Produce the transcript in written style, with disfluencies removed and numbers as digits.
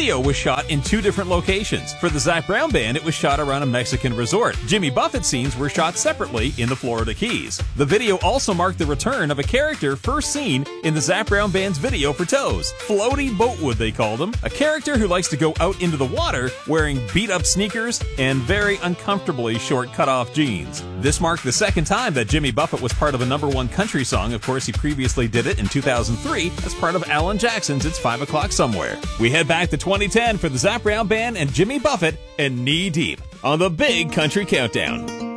video was shot in 2 different locations. For the Zac Brown Band, it was shot around a Mexican resort. Jimmy Buffett scenes were shot separately in the Florida Keys. The video also marked the return of a character first seen in the Zac Brown Band's video for Toes. Floaty Boatwood, they called him. A character who likes to go out into the water wearing beat-up sneakers and very uncomfortably short cut-off jeans. This marked the second time that Jimmy Buffett was part of a #1 country song. Of course, he previously did it in 2003 as part of Alan Jackson's It's 5 O'Clock Somewhere. We head back to 2010 for the Zac Brown Band and Jimmy Buffett and Knee Deep on the Big Country Countdown.